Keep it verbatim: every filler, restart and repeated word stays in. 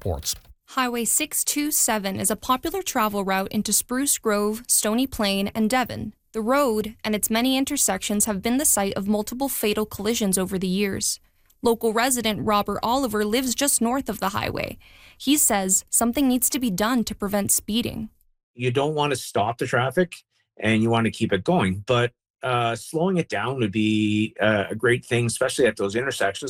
reports. Highway six two seven is a popular travel route into Spruce Grove, Stony Plain, and Devon. The road and its many intersections have been the site of multiple fatal collisions over the years. Local resident Robert Oliver lives just north of the highway. He says something needs to be done to prevent speeding. You don't want to stop the traffic and you want to keep it going, but uh, slowing it down would be uh, a great thing, especially at those intersections.